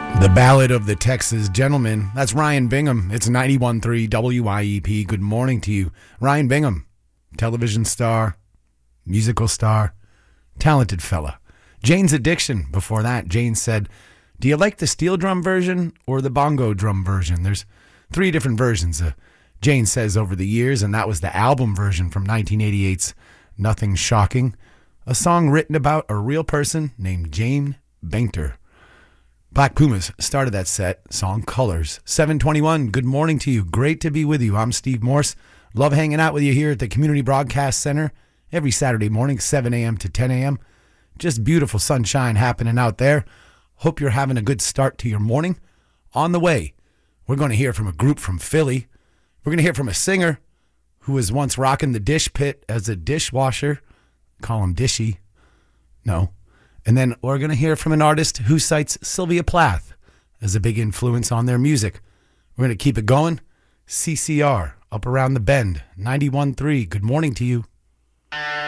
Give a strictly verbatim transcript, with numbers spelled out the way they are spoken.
The Ballad of the Texas Gentleman. That's Ryan Bingham. It's ninety-one point three W I E P. Good morning to you. Ryan Bingham, television star, musical star, talented fella. Jane's Addiction. Before that, Jane said, do you like the steel drum version or the bongo drum version? There's three different versions, uh, Jane says, over the years, and that was the album version from nineteen eighty-eight's Nothing Shocking, a song written about a real person named Jane Bankter. Black Pumas started that set, song Colors. seven twenty-one, good morning to you. Great to be with you. I'm Steve Morse. Love hanging out with you here at the Community Broadcast Center every Saturday morning, seven a.m. to ten a.m. Just beautiful sunshine happening out there. Hope you're having a good start to your morning. On the way, we're going to hear from a group from Philly. We're going to hear from a singer who was once rocking the dish pit as a dishwasher. Call him Dishy. No. And then we're going to hear from an artist who cites Sylvia Plath as a big influence on their music. We're going to keep it going. C C R, up around the bend, ninety-one point three. Good morning to you.